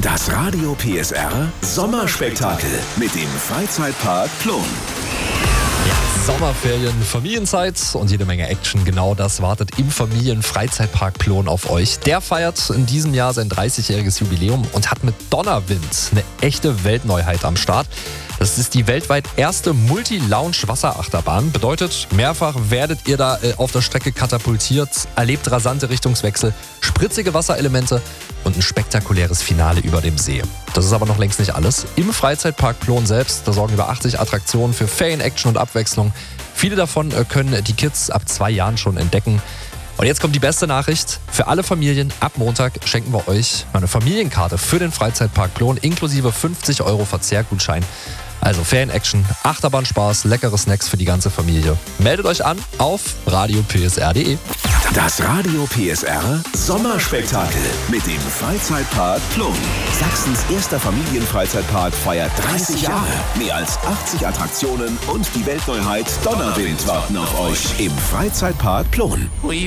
Das Radio PSR Sommerspektakel mit dem Freizeitpark Plon. Sommerferien, Familienzeit und jede Menge Action. Genau das wartet im Familienfreizeitpark Plon auf euch. Der feiert in diesem Jahr sein 30-jähriges Jubiläum und hat mit Donnerwind eine echte Weltneuheit am Start. Das ist die weltweit erste Multi-Lounge-Wasserachterbahn. Bedeutet, mehrfach werdet ihr da auf der Strecke katapultiert, erlebt rasante Richtungswechsel, spritzige Wasserelemente und ein spektakuläres Finale über dem See. Das ist aber noch längst nicht alles. Im Freizeitpark Plon selbst, da sorgen über 80 Attraktionen für Ferien-Action und Abwechslung. Viele davon können die Kids ab 2 Jahren schon entdecken. Und jetzt kommt die beste Nachricht. Für alle Familien ab Montag schenken wir euch eine Familienkarte für den Freizeitpark Plon inklusive 50 € Verzehrgutschein. Also Ferien-Action, Achterbahnspaß, leckere Snacks für die ganze Familie. Meldet euch an auf radiopsr.de. Das Radio PSR Sommerspektakel mit dem Freizeitpark Plon. Sachsens erster Familienfreizeitpark feiert 30 Jahre. Mehr als 80 Attraktionen und die Weltneuheit Donnerwind warten auf euch im Freizeitpark Plon.